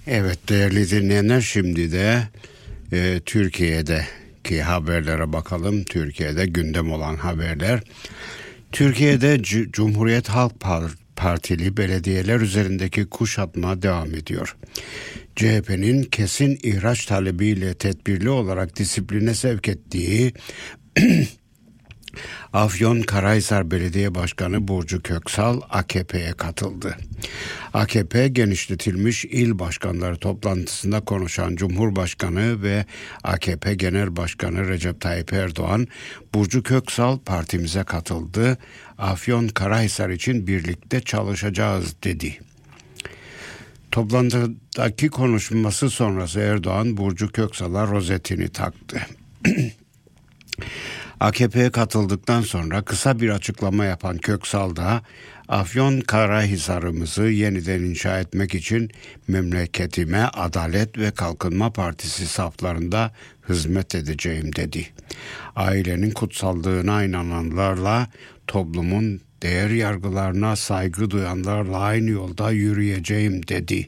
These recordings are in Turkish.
Evet değerli dinleyenler, şimdi de Türkiye'deki haberlere bakalım. Türkiye'de gündem olan haberler. Türkiye'de Cumhuriyet Halk Partili belediyeler üzerindeki kuşatma devam ediyor. CHP'nin kesin ihraç talebiyle tedbirli olarak disipline sevk ettiği Afyonkarahisar Belediye Başkanı Burcu Köksal AKP'ye katıldı. AKP genişletilmiş il başkanları toplantısında konuşan Cumhurbaşkanı ve AKP Genel Başkanı Recep Tayyip Erdoğan, Burcu Köksal partimize katıldı, Afyonkarahisar için birlikte çalışacağız dedi. Toplantıdaki konuşması sonrası Erdoğan Burcu Köksal'a rozetini taktı. AKP'ye katıldıktan sonra kısa bir açıklama yapan Köksal da Afyonkarahisar'ımızı yeniden inşa etmek için memleketime Adalet ve Kalkınma Partisi saflarında hizmet edeceğim dedi. Ailenin kutsallığına inananlarla, toplumun değer yargılarına saygı duyanlarla aynı yolda yürüyeceğim dedi.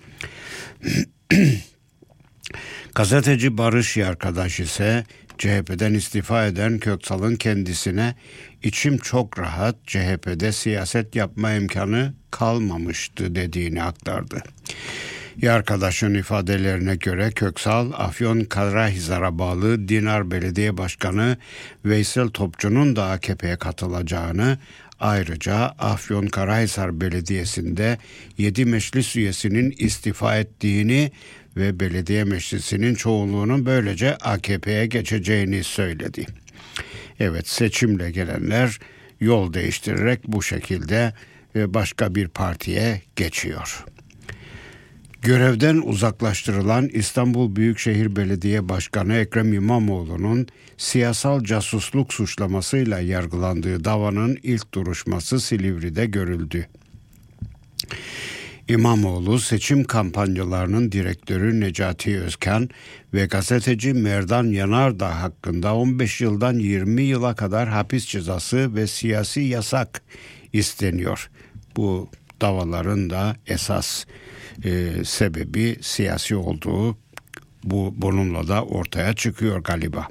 Gazeteci Barış Yarkadaş ise CHP'den istifa eden Köksal'ın kendisine "İçim çok rahat, CHP'de siyaset yapma imkanı kalmamıştı" dediğini aktardı. Yarkadaş'ın ifadelerine göre Köksal, Afyonkarahisar'a bağlı Dinar Belediye Başkanı Veysel Topçu'nun da AKP'ye katılacağını, ayrıca Afyonkarahisar Belediyesi'nde 7 meclis üyesinin istifa ettiğini ve belediye meclisinin çoğunluğunun böylece AKP'ye geçeceğini söyledi. Evet, seçimle gelenler yol değiştirerek bu şekilde başka bir partiye geçiyor. Görevden uzaklaştırılan İstanbul Büyükşehir Belediye Başkanı Ekrem İmamoğlu'nun siyasal casusluk suçlamasıyla yargılandığı davanın ilk duruşması Silivri'de görüldü. İmamoğlu, seçim kampanyalarının direktörü Necati Özkan ve gazeteci Merdan Yanardağ hakkında 15 yıldan 20 yıla kadar hapis cezası ve siyasi yasak isteniyor. Bu davaların da esas sebebi siyasi olduğu bununla da ortaya çıkıyor galiba.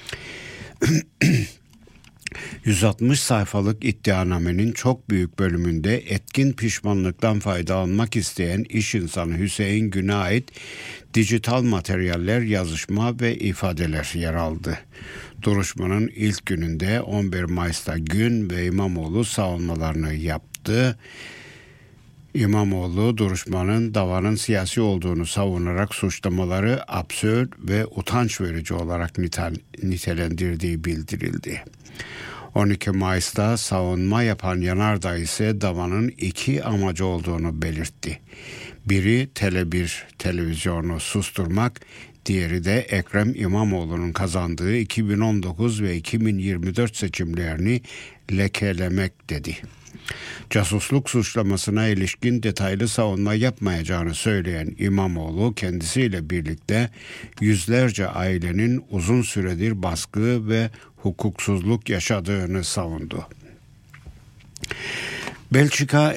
160 sayfalık iddianamenin çok büyük bölümünde etkin pişmanlıktan faydalanmak isteyen iş insanı Hüseyin Gün'e ait dijital materyaller, yazışma ve ifadeler yer aldı. Duruşmanın ilk gününde 11 Mayıs'ta Gün ve İmamoğlu savunmalarını yaptı. İmamoğlu davanın siyasi olduğunu savunarak suçlamaları absürt ve utanç verici olarak nitelendirdiği bildirildi. 12 Mayıs'ta savunma yapan Yanardağ ise davanın iki amacı olduğunu belirtti. Biri Tele1 televizyonu susturmak, diğeri de Ekrem İmamoğlu'nun kazandığı 2019 ve 2024 seçimlerini lekelemek dedi. Casusluk suçlamasına ilişkin detaylı savunma yapmayacağını söyleyen İmamoğlu, kendisiyle birlikte yüzlerce ailenin uzun süredir baskı ve hukuksuzluk yaşadığını savundu. Belçika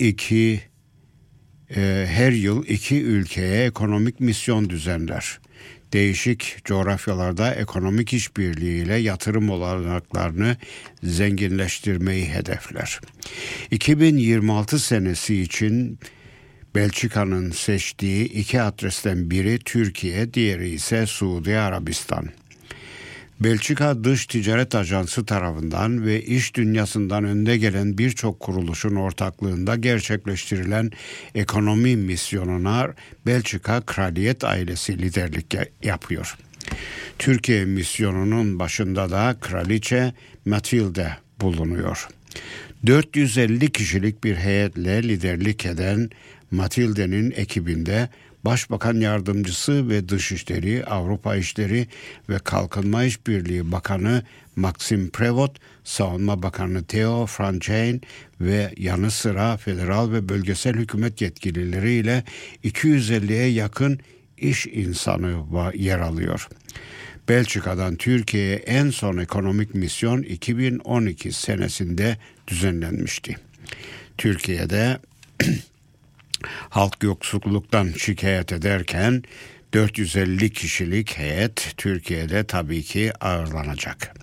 her yıl iki ülkeye ekonomik misyon düzenler. Değişik coğrafyalarda ekonomik işbirliğiyle yatırım olanaklarını zenginleştirmeyi hedefler. 2026 senesi için Belçika'nın seçtiği iki adresten biri Türkiye, diğeri ise Suudi Arabistan. Belçika Dış Ticaret Ajansı tarafından ve iş dünyasından önde gelen birçok kuruluşun ortaklığında gerçekleştirilen ekonomi misyonuna Belçika Kraliyet ailesi liderlik yapıyor. Türkiye misyonunun başında da Kraliçe Matilde bulunuyor. 450 kişilik bir heyetle liderlik eden Matilde'nin ekibinde Başbakan Yardımcısı ve Dışişleri, Avrupa İşleri ve Kalkınma İşbirliği Bakanı Maxime Prévost, Savunma Bakanı Theo Franchen ve yanı sıra federal ve bölgesel hükümet yetkilileriyle 250'ye yakın iş insanı yer alıyor. Belçika'dan Türkiye'ye en son ekonomik misyon 2012 senesinde düzenlenmişti. Türkiye'de Halk yoksulluktan şikayet ederken 450 kişilik heyet Türkiye'de tabii ki ağırlanacak.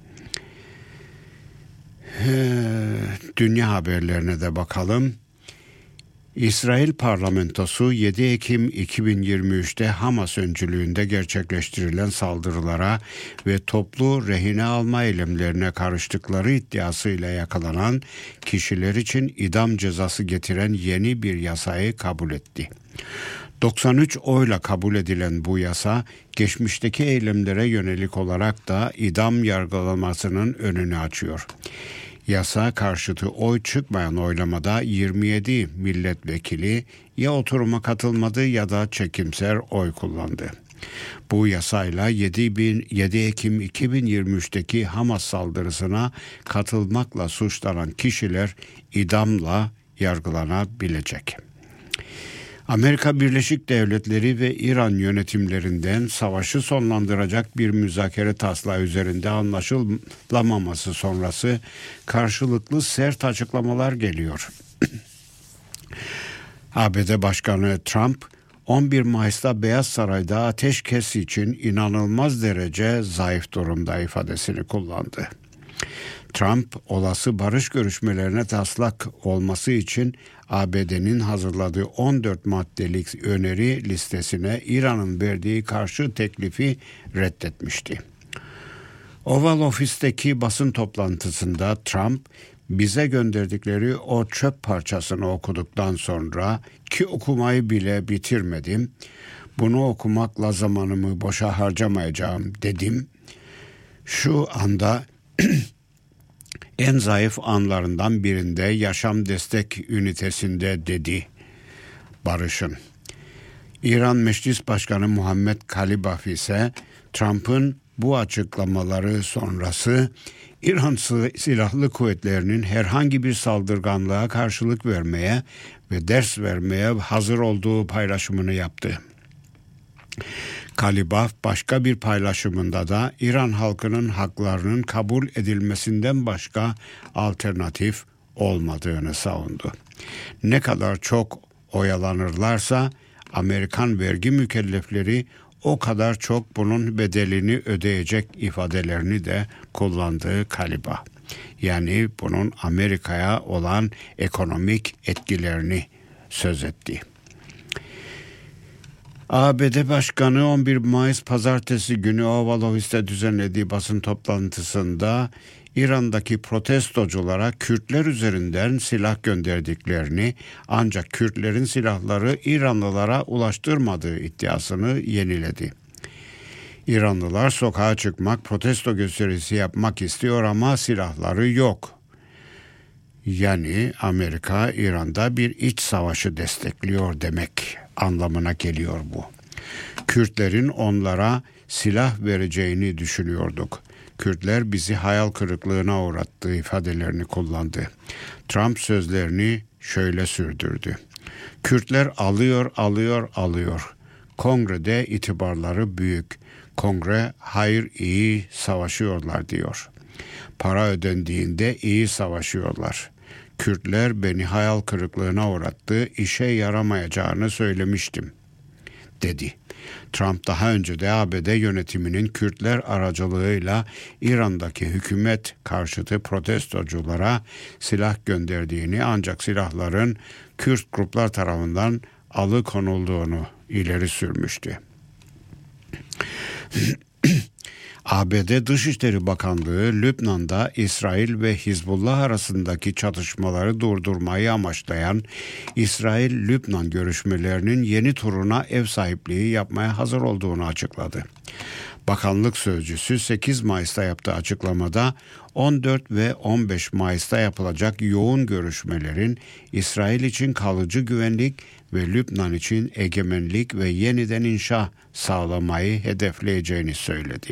Dünya haberlerine de bakalım. İsrail parlamentosu 7 Ekim 2023'te Hamas öncülüğünde gerçekleştirilen saldırılara ve toplu rehine alma eylemlerine karıştıkları iddiasıyla yakalanan kişiler için idam cezası getiren yeni bir yasayı kabul etti. 93 oyla kabul edilen bu yasa, geçmişteki eylemlere yönelik olarak da idam yargılamasının önünü açıyor. Yasa karşıtı oy çıkmayan oylamada 27 milletvekili ya oturuma katılmadı ya da çekimser oy kullandı. Bu yasayla 7 Ekim 2023'teki Hamas saldırısına katılmakla suçlanan kişiler idamla yargılanabilecek. Amerika Birleşik Devletleri ve İran yönetimlerinden savaşı sonlandıracak bir müzakere taslağı üzerinde anlaşılamaması sonrası karşılıklı sert açıklamalar geliyor. ABD Başkanı Trump, 11 Mayıs'ta Beyaz Saray'da ateşkes için inanılmaz derece zayıf durumda ifadesini kullandı. Trump, olası barış görüşmelerine taslak olması için ABD'nin hazırladığı 14 maddelik öneri listesine İran'ın verdiği karşı teklifi reddetmişti. Oval Ofis'teki basın toplantısında Trump, bize gönderdikleri o çöp parçasını okuduktan sonra ki okumayı bile bitirmedim, bunu okumakla zamanımı boşa harcamayacağım dedim. Şu anda en zayıf anlarından birinde yaşam destek ünitesinde dedi barışın. İran Meclis Başkanı Muhammed Kalibaf ise Trump'ın bu açıklamaları sonrası İran Silahlı Kuvvetleri'nin herhangi bir saldırganlığa karşılık vermeye ve ders vermeye hazır olduğu paylaşımını yaptı. Kalibaf başka bir paylaşımında da İran halkının haklarının kabul edilmesinden başka alternatif olmadığını savundu. Ne kadar çok oyalanırlarsa Amerikan vergi mükellefleri o kadar çok bunun bedelini ödeyecek ifadelerini de kullandığı Kalibaf. Yani bunun Amerika'ya olan ekonomik etkilerini söz etti. ABD Başkanı 11 Mayıs Pazartesi günü Oval Ofis'te düzenlediği basın toplantısında İran'daki protestoculara Kürtler üzerinden silah gönderdiklerini ancak Kürtlerin silahları İranlılara ulaştırmadığı iddiasını yeniledi. İranlılar sokağa çıkmak, protesto gösterisi yapmak istiyor ama silahları yok. Yani Amerika İran'da bir iç savaşı destekliyor demek anlamına geliyor bu. Kürtlerin onlara silah vereceğini düşünüyorduk. Kürtler bizi hayal kırıklığına uğrattığı ifadelerini kullandı. Trump sözlerini şöyle sürdürdü. Kürtler alıyor. Kongrede itibarları büyük. Kongre hayır iyi savaşıyorlar diyor. Para ödendiğinde iyi savaşıyorlar. Kürtler beni hayal kırıklığına uğrattı, işe yaramayacağını söylemiştim, dedi. Trump daha önce de ABD yönetiminin Kürtler aracılığıyla İran'daki hükümet karşıtı protestoculara silah gönderdiğini ancak silahların Kürt gruplar tarafından alıkonulduğunu ileri sürmüştü. ABD Dışişleri Bakanlığı, Lübnan'da İsrail ve Hizbullah arasındaki çatışmaları durdurmayı amaçlayan İsrail-Lübnan görüşmelerinin yeni turuna ev sahipliği yapmaya hazır olduğunu açıkladı. Bakanlık sözcüsü 8 Mayıs'ta yaptığı açıklamada 14 ve 15 Mayıs'ta yapılacak yoğun görüşmelerin İsrail için kalıcı güvenlik ve Lübnan için egemenlik ve yeniden inşa sağlamayı hedefleyeceğini söyledi.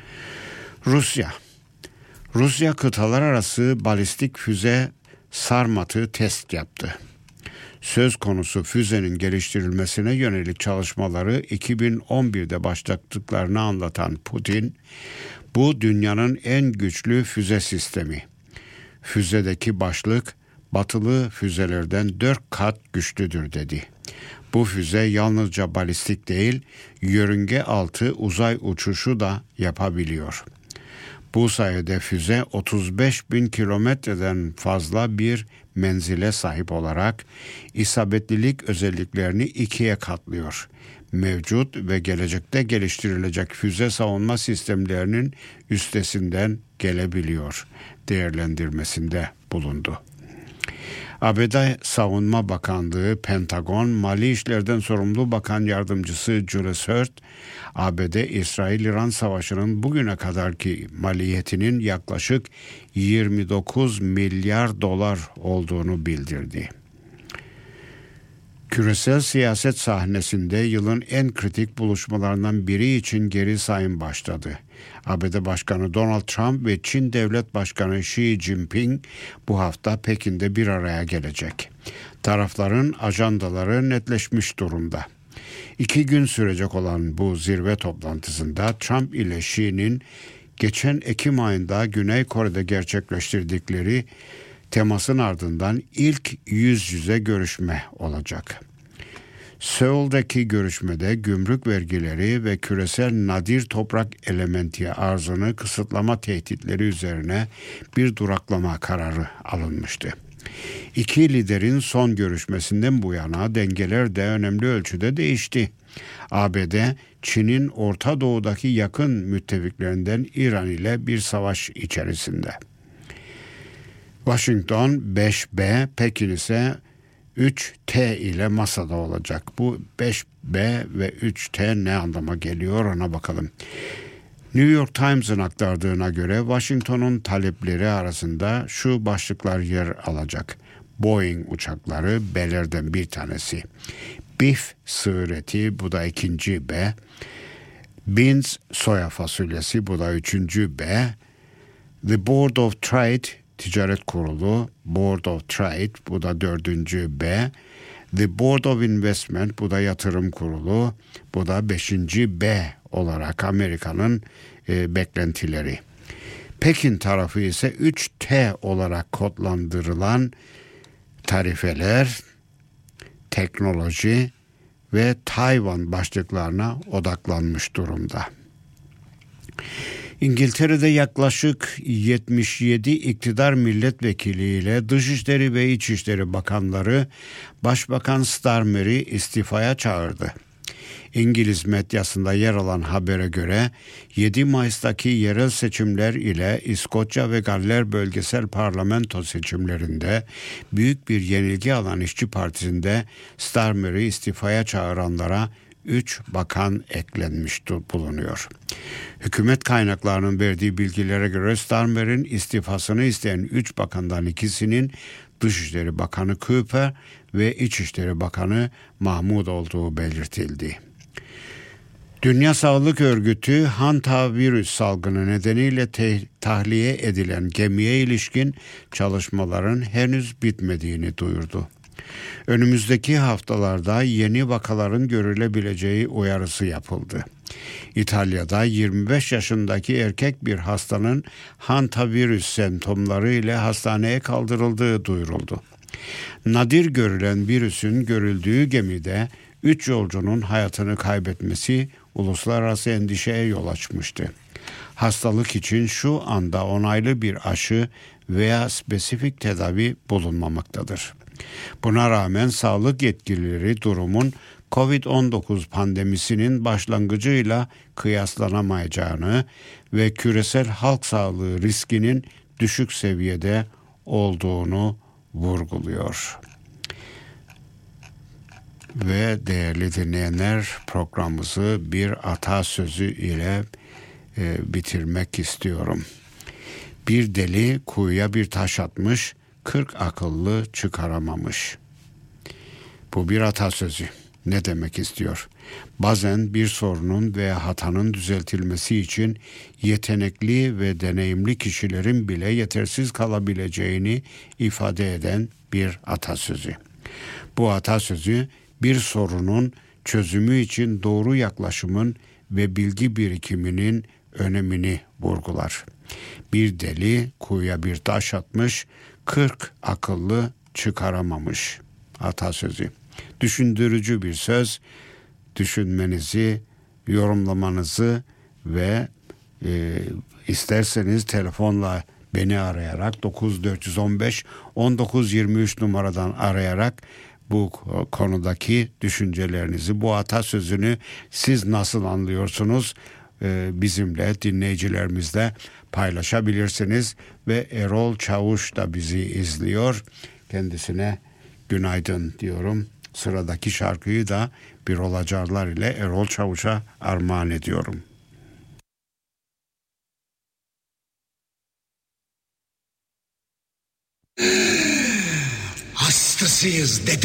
Rusya kıtalar arası balistik füze Sarmat'ı test yaptı. Söz konusu füzenin geliştirilmesine yönelik çalışmaları 2011'de başlattıklarını anlatan Putin, bu dünyanın en güçlü füze sistemi. Füzedeki başlık, batılı füzelerden 4 kat güçlüdür dedi. Bu füze yalnızca balistik değil, yörünge altı uzay uçuşu da yapabiliyor. Bu sayede füze 35 bin kilometreden fazla bir menzile sahip olarak isabetlilik özelliklerini 2'ye katlıyor. Mevcut ve gelecekte geliştirilecek füze savunma sistemlerinin üstesinden gelebiliyor değerlendirmesinde bulundu. ABD Savunma Bakanlığı, Pentagon, Mali İşlerden sorumlu Bakan Yardımcısı Julius Hurt, ABD-İsrail-İran Savaşı'nın bugüne kadarki maliyetinin yaklaşık 29 milyar dolar olduğunu bildirdi. Küresel siyaset sahnesinde yılın en kritik buluşmalarından biri için geri sayım başladı. ABD Başkanı Donald Trump ve Çin Devlet Başkanı Xi Jinping bu hafta Pekin'de bir araya gelecek. Tarafların ajandaları netleşmiş durumda. 2 gün sürecek olan bu zirve toplantısında Trump ile Xi'nin geçen Ekim ayında Güney Kore'de gerçekleştirdikleri temasın ardından ilk yüz yüze görüşme olacak. Seul'daki görüşmede gümrük vergileri ve küresel nadir toprak elementi arzını kısıtlama tehditleri üzerine bir duraklama kararı alınmıştı. İki liderin son görüşmesinden bu yana dengeler de önemli ölçüde değişti. ABD, Çin'in Orta Doğu'daki yakın müttefiklerinden İran ile bir savaş içerisinde. Washington 5B, Pekin ise 3T ile masada olacak. Bu 5B ve 3T ne anlama geliyor ona bakalım. New York Times'ın aktardığına göre Washington'un talepleri arasında şu başlıklar yer alacak. Boeing uçakları B'lerden bir tanesi. Beef sığır eti, bu da 2. B. Beans soya fasulyesi, bu da 3. B. The Board of Trade Ticaret Kurulu, Board of Trade, bu da 4. B. The Board of Investment, bu da Yatırım Kurulu, bu da 5. B olarak Amerika'nın beklentileri. Pekin tarafı ise 3T olarak kodlandırılan tarifeler, teknoloji ve Tayvan başlıklarına odaklanmış durumda. İngiltere'de yaklaşık 77 iktidar milletvekiliyle Dışişleri ve İçişleri Bakanları Başbakan Starmer'i istifaya çağırdı. İngiliz medyasında yer alan habere göre 7 Mayıs'taki yerel seçimler ile İskoçya ve Galler bölgesel parlamento seçimlerinde büyük bir yenilgi alan İşçi Partisi'nde Starmer'i istifaya çağıranlara 3 bakan eklenmiş bulunuyor. Hükümet kaynaklarının verdiği bilgilere göre Starmer'in istifasını isteyen 3 bakandan ikisinin Dışişleri Bakanı Cooper ve İçişleri Bakanı Mahmud olduğu belirtildi. Dünya Sağlık Örgütü hantavirüs salgını nedeniyle tahliye edilen gemiye ilişkin çalışmaların henüz bitmediğini duyurdu. Önümüzdeki haftalarda yeni vakaların görülebileceği uyarısı yapıldı. İtalya'da 25 yaşındaki erkek bir hastanın hantavirüs semptomları ile hastaneye kaldırıldığı duyuruldu. Nadir görülen virüsün görüldüğü gemide 3 yolcunun hayatını kaybetmesi uluslararası endişeye yol açmıştı. Hastalık için şu anda onaylı bir aşı veya spesifik tedavi bulunmamaktadır. Buna rağmen sağlık yetkilileri durumun COVID-19 pandemisinin başlangıcıyla kıyaslanamayacağını ve küresel halk sağlığı riskinin düşük seviyede olduğunu vurguluyor. Ve değerli dinleyenler, programımızı bir atasözü ile bitirmek istiyorum. Bir deli kuyuya bir taş atmış, 40 akıllı çıkaramamış. Bu bir atasözü. Ne demek istiyor? Bazen bir sorunun veya hatanın düzeltilmesi için yetenekli ve deneyimli kişilerin bile yetersiz kalabileceğini ifade eden bir atasözü. Bu atasözü bir sorunun çözümü için doğru yaklaşımın ve bilgi birikiminin önemini vurgular. Bir deli kuyuya bir taş atmış, 40 akıllı çıkaramamış atasözü. Düşündürücü bir söz, düşünmenizi, yorumlamanızı ve isterseniz telefonla beni arayarak 9415 1923 numaradan arayarak bu konudaki düşüncelerinizi, bu atasözünü siz nasıl anlıyorsunuz bizimle, dinleyicilerimizle paylaşabilirsiniz. Ve Erol Çavuş da bizi izliyor. Kendisine günaydın diyorum. Sıradaki şarkıyı da Birol Acarlar ile Erol Çavuş'a armağan ediyorum. Hastasıyız dede.